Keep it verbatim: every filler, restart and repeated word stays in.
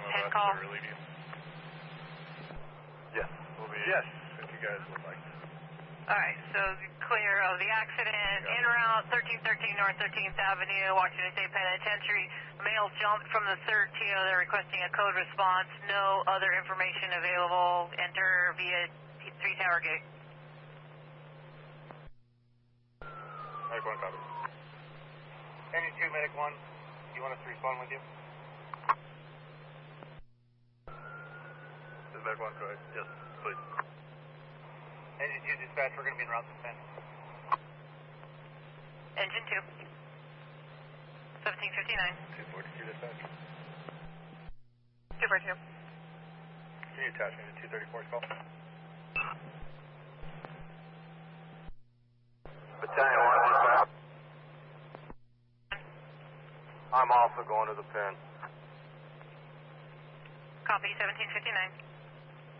uh, pen call. Yes. We'll be, yes, if you guys would like. Alright, so clear of the accident, en route, thirteen thirteen North thirteenth Avenue, Washington State Penitentiary. Male jumped from the third T O, they're requesting a code response. No other information available. Enter via three tower gate. Medic one, copy. Engine two, Medic one, you want us to respond with you? This is Medic one, go ahead. Yes, please. Engine two, dispatch, we're going to be in route to ten. Engine two. seventeen fifty-nine. two forty-two dispatch. two forty-two. Can you attach me to two thirty-four's call? Battalion one, dispatch. I'm also going to the pen. Copy, seventeen fifty-nine.